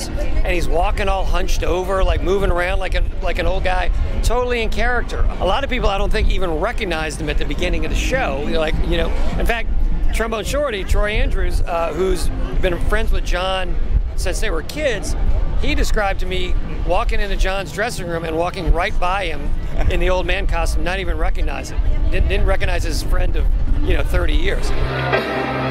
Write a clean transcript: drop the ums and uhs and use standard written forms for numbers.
house, and he's walking all hunched over, like moving around like an old guy, totally in character. A lot of people, I don't think, even recognized him at the beginning of the show. Like, you know, in fact, Trombone Shorty, Troy Andrews, who's been friends with John since they were kids, he described to me walking into John's dressing room and walking right by him in the old man costume, not even recognize him. Didn't recognize his friend of, 30 years.